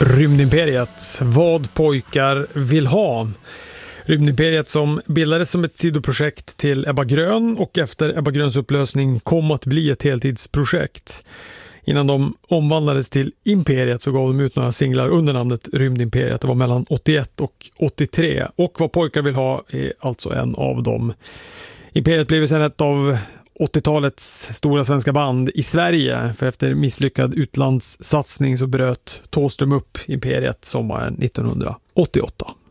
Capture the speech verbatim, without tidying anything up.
Rymdimperiet, vad pojkar vill ha. Rymdimperiet som bildades som ett sidoprojekt till Ebba Grön och efter Ebba Gröns upplösning kom att bli ett heltidsprojekt. Innan de omvandlades till Imperiet så gav de ut några singlar under namnet Rymdimperiet. Det var mellan åttioett och åttiotre och vad pojkar vill ha är alltså en av dem. Imperiet blev sedan ett av åttiotalets stora svenska band i Sverige, för efter misslyckad utlandssatsning så bröt Thåström upp Imperiet sommaren nittonhundraåttioåtta.